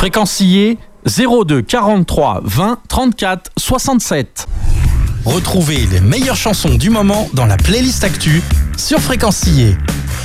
Fréquencier 02 43 20 34 67. Retrouvez les meilleures chansons du moment dans la playlist Actu sur Fréquencier.